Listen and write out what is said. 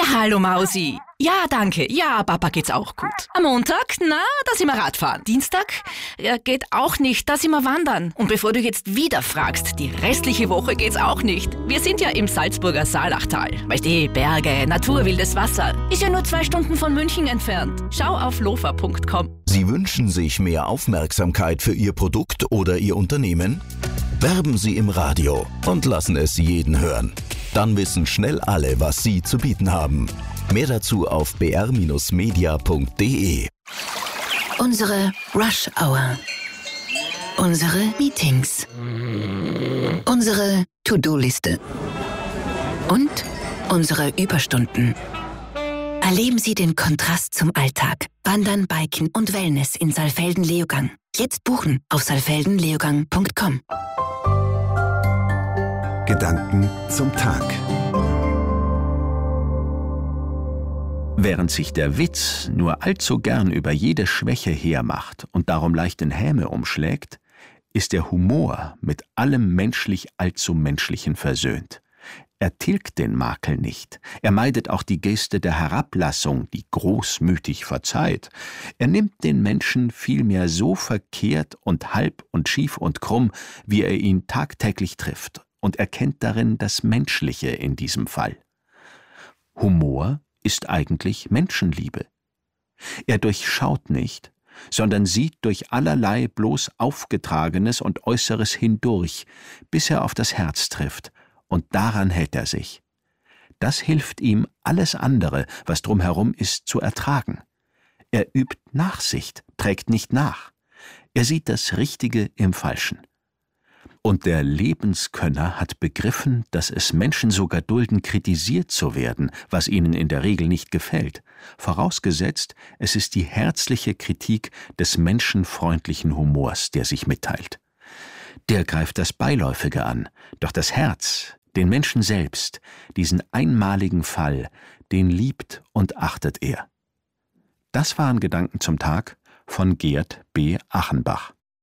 Ja, hallo Mausi. Ja, danke. Ja, Papa geht's auch gut. Am Montag, da sind wir Radfahren. Dienstag, geht auch nicht, da sind wir wandern. Und bevor du jetzt wieder fragst, die restliche Woche geht's auch nicht. Wir sind ja im Salzburger Saalachtal. Weißt du, Berge, Natur, wildes Wasser. Ist ja nur 2 Stunden von München entfernt. Schau auf lofa.com. Sie wünschen sich mehr Aufmerksamkeit für Ihr Produkt oder Ihr Unternehmen? Werben Sie im Radio und lassen es jeden hören. Dann wissen schnell alle, was Sie zu bieten haben. Mehr dazu auf br-media.de. Unsere Rush Hour. Unsere Meetings. Unsere To-Do-Liste. Und unsere Überstunden. Erleben Sie den Kontrast zum Alltag. Wandern, Biken und Wellness in Saalfelden-Leogang. Jetzt buchen auf saalfeldenleogang.com. Gedanken zum Tag. Während sich der Witz nur allzu gern über jede Schwäche hermacht und darum leicht in Häme umschlägt, ist der Humor mit allem menschlich allzu Menschlichen versöhnt. Er tilgt den Makel nicht. Er meidet auch die Geste der Herablassung, die großmütig verzeiht. Er nimmt den Menschen vielmehr so verkehrt und halb und schief und krumm, wie er ihn tagtäglich trifft, und erkennt darin das Menschliche in diesem Fall. Humor ist eigentlich Menschenliebe. Er durchschaut nicht, sondern sieht durch allerlei bloß Aufgetragenes und Äußeres hindurch, bis er auf das Herz trifft, und daran hält er sich. Das hilft ihm, alles andere, was drumherum ist, zu ertragen. Er übt Nachsicht, trägt nicht nach. Er sieht das Richtige im Falschen. Und der Lebenskönner hat begriffen, dass es Menschen sogar dulden, kritisiert zu werden, was ihnen in der Regel nicht gefällt, vorausgesetzt, es ist die herzliche Kritik des menschenfreundlichen Humors, der sich mitteilt. Der greift das Beiläufige an, doch das Herz, den Menschen selbst, diesen einmaligen Fall, den liebt und achtet er. Das waren Gedanken zum Tag von Gerd B. Achenbach.